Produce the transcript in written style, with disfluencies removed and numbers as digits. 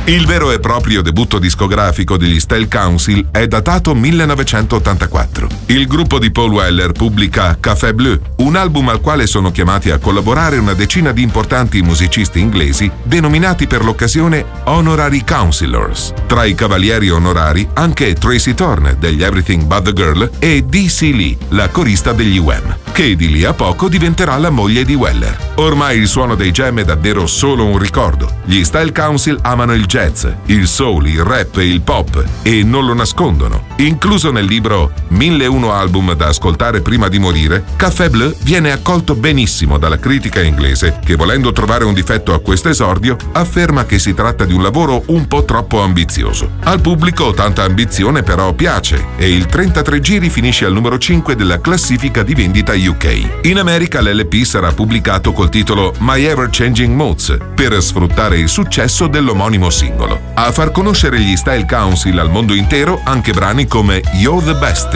Il vero e proprio debutto discografico degli Style Council è datato 1984. Il gruppo di Paul Weller pubblica Café Bleu, un album al quale sono chiamati a collaborare una decina di importanti musicisti inglesi denominati per l'occasione Honorary Councillors. Tra i cavalieri onorari anche Tracy Thorn degli Everything But the Girl e Dee Lee, la corista degli Wham, che di lì a poco diventerà la moglie di Weller. Ormai il suono dei Jam è davvero solo un ricordo. Gli Style Council amano il jazz, il soul, il rap e il pop e non lo nascondono. Incluso nel libro 1001 album da ascoltare prima di morire, Café Bleu viene accolto benissimo dalla critica inglese che, volendo trovare un difetto a questo esordio, afferma che si tratta di un lavoro un po' troppo ambizioso. Al pubblico tanta ambizione però piace e il 33 giri finisce al numero 5 della classifica di vendita UK. In America l'LP sarà pubblicato col titolo My Ever Changing Moods per sfruttare il successo dell'omonimo singolo. A far conoscere gli Style Council al mondo intero anche brani come You're the Best